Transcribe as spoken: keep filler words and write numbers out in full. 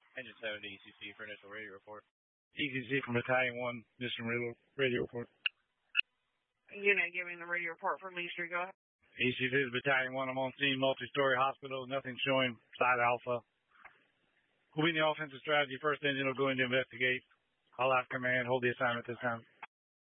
Engine seven to E C C for initial radio report. E C C from Battalion one, mission radio, radio report. Unit giving the radio report for Lee Street, go ahead. E C C is Battalion one, I'm on scene, multi-story hospital, nothing showing, side alpha. We'll be in the offensive strategy, first engine will go in to investigate. I'll have command, hold the assignment this time.